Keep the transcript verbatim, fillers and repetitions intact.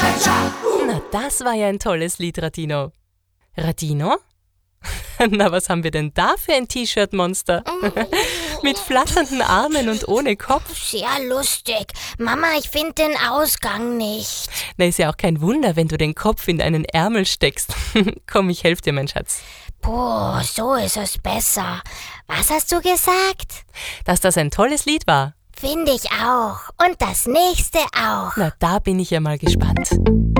Na, das war ja ein tolles Lied, Radino. Radino? Na, was haben wir denn da für ein T-Shirt-Monster? Mit flatternden Armen und ohne Kopf. Sehr lustig. Mama, ich finde den Ausgang nicht. Na, ist ja auch kein Wunder, wenn du den Kopf in einen Ärmel steckst. Komm, ich helfe dir, mein Schatz. Puh, so ist es besser. Was hast du gesagt? Dass das ein tolles Lied war. Finde ich auch. Und das nächste auch. Na, da bin ich ja mal gespannt.